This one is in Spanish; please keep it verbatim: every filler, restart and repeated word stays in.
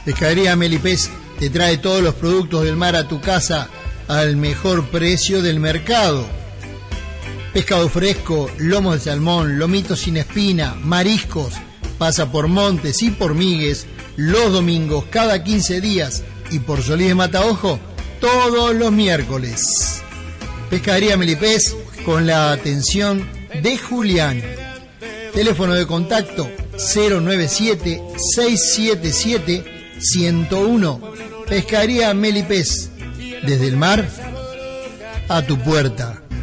Pescadería Melipés te trae todos los productos del mar a tu casa al mejor precio del mercado. Pescado fresco, lomo de salmón, lomito sin espina, mariscos. Pasa por Montes y por Migues los domingos cada quince días y por Solís de Mataojo todos los miércoles. Pescadería Melipés con la atención de Julián. Teléfono de contacto cero nueve siete, seis siete siete, uno cero uno. Pescadería Melipés, desde el mar a tu puerta.